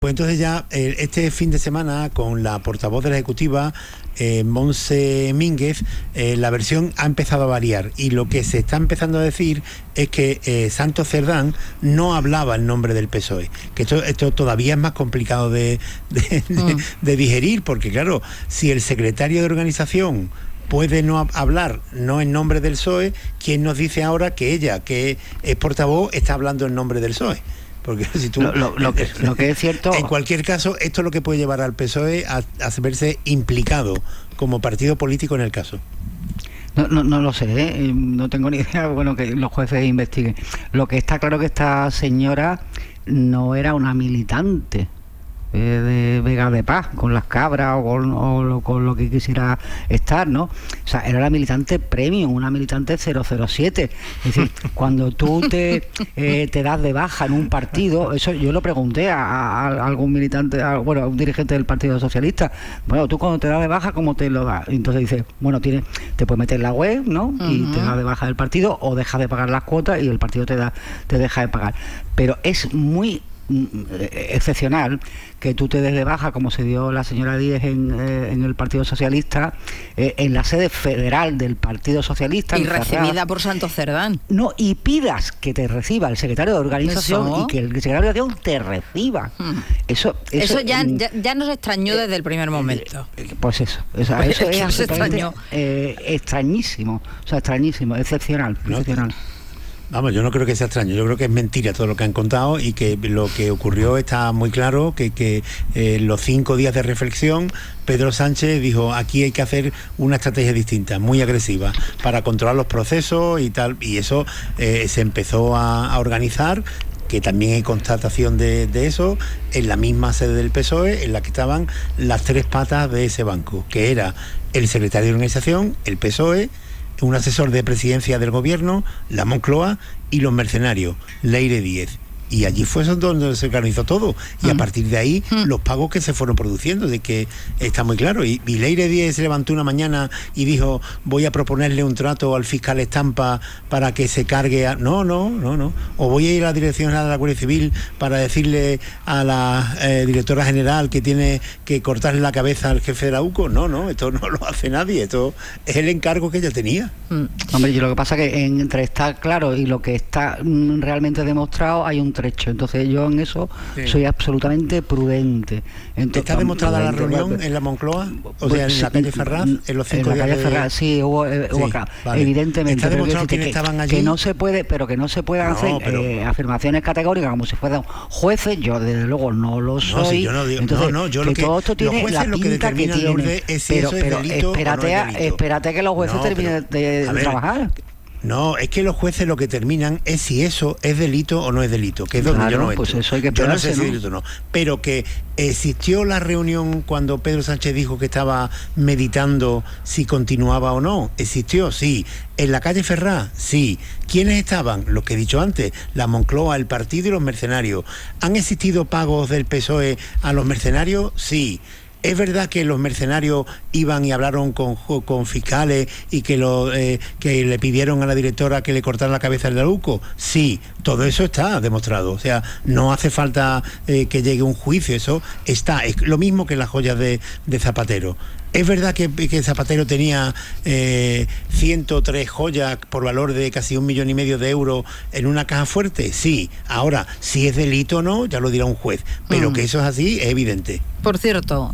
Pues entonces ya este fin de semana con la portavoz de la Ejecutiva, Montse Mínguez, la versión ha empezado a variar y lo que se está empezando a decir es que Santos Cerdán no hablaba el nombre del PSOE, que esto todavía es más complicado de digerir, porque claro, si el secretario de organización puede no hablar no en nombre del PSOE, ¿quién nos dice ahora que ella, que es portavoz, está hablando en nombre del PSOE? Porque si tú, lo que es cierto, en cualquier caso, esto es lo que puede llevar al PSOE a verse implicado como partido político en el caso. No lo sé, no tengo ni idea. Bueno, que los jueces investiguen. Lo que está claro que esta señora no era una militante de Vega de Paz, con las cabras o con lo que quisiera estar, ¿no? O sea, era la militante premium, una militante 007. Es decir, cuando tú te das de baja en un partido, eso yo lo pregunté a algún militante, a un dirigente del Partido Socialista. Bueno, tú cuando te das de baja, ¿cómo te lo das? Entonces dice, bueno, te puedes meter en la web, ¿no? Y te das de baja del partido, o dejas de pagar las cuotas y el partido te deja de pagar. Pero es muy excepcional que tú te des de baja, como se dio la señora Díez en el Partido Socialista, en la sede federal del Partido Socialista, y recibida por Santos Cerdán. No, y pidas que te reciba el secretario de organización y que el secretario de organización te reciba. Eso ya nos extrañó desde el primer momento. Pues eso es extrañísimo, o sea, extrañísimo, excepcional. Vamos, yo no creo que sea extraño, yo creo que es mentira todo lo que han contado y que lo que ocurrió está muy claro, que los 5 días de reflexión, Pedro Sánchez dijo, aquí hay que hacer una estrategia distinta, muy agresiva, para controlar los procesos y tal, y eso se empezó a organizar, que también hay constatación de eso, en la misma sede del PSOE, en la que estaban las 3 patas de ese banco, que era el secretario de organización, el PSOE, un asesor de presidencia del gobierno, la Moncloa y los mercenarios, Leire Díez. Y allí fue donde se organizó todo. Y a partir de ahí, los pagos que se fueron produciendo, de que está muy claro. Y Leire Díez se levantó una mañana y dijo, voy a proponerle un trato al fiscal Estampa para que se cargue a... No. O voy a ir a la Dirección General de la Guardia Civil para decirle a la directora general que tiene que cortarle la cabeza al jefe de la UCO. No, esto no lo hace nadie. Esto es el encargo que ella tenía. Hombre, yo lo que pasa es que entre estar claro y lo que está realmente demostrado hay un trecho. Entonces yo en eso soy absolutamente prudente. Entonces, ¿está demostrada la reunión en la Moncloa? O sea, en la calle Ferraz, en los 5 días. En la calle Ferraz, sí, hubo acá. Vale. Evidentemente. ¿Está demostrado quiénes estaban allí? Que no se puede, pero que no se puedan hacer afirmaciones categóricas como si fueran jueces. Yo desde luego no lo soy. No, si yo no digo, entonces, yo lo que todo esto tiene la pinta que tiene. Es si eso es delito espérate, o no es delito. Espérate que los jueces terminen de trabajar. No, es que los jueces lo que terminan es si eso es delito o no es delito, que es donde yo no entro. Pues eso hay que yo no sé si ¿no? es delito o no, pero que existió la reunión cuando Pedro Sánchez dijo que estaba meditando si continuaba o no, existió, sí. En la calle Ferraz, sí. ¿Quiénes estaban? Los que he dicho antes, la Moncloa, el partido y los mercenarios. ¿Han existido pagos del PSOE a los mercenarios? Sí. ¿Es verdad que los mercenarios iban y hablaron con fiscales y que le pidieron a la directora que le cortara la cabeza al UCO? Sí, todo eso está demostrado. O sea, no hace falta que llegue un juicio, eso está. Es lo mismo que las joyas de Zapatero. ¿Es verdad que Zapatero tenía 103 joyas por valor de casi 1,5 millones de euros en una caja fuerte? Sí. Ahora, si es delito o no, ya lo dirá un juez. Pero que eso es así, es evidente. Por cierto,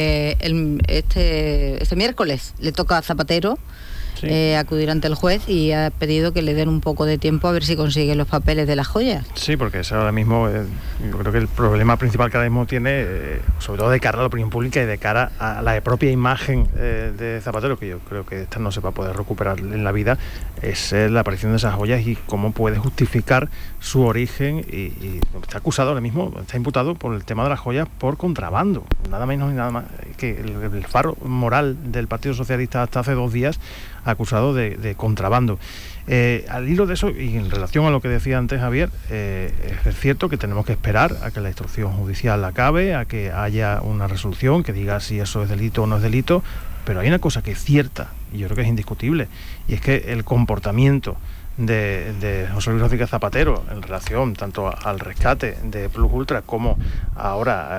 este miércoles le toca a Zapatero acudir ante el juez y ha pedido que le den un poco de tiempo a ver si consigue los papeles de las joyas. Sí, porque eso ahora mismo, yo creo que el problema principal que ahora mismo tiene, sobre todo de cara a la opinión pública y de cara a la propia imagen de Zapatero, que yo creo que esta no se va a poder recuperar en la vida, es la aparición de esas joyas y cómo puede justificar su origen y está acusado ahora mismo, está imputado por el tema de las joyas por contrabando, nada menos y nada más que el faro moral del Partido Socialista hasta hace 2 días acusado de contrabando. Al hilo de eso, y en relación a lo que decía antes Javier, es cierto que tenemos que esperar a que la instrucción judicial acabe, a que haya una resolución que diga si eso es delito o no es delito, pero hay una cosa que es cierta, y yo creo que es indiscutible, y es que el comportamiento de José Luis Rodríguez Zapatero en relación tanto al rescate de Plus Ultra como ahora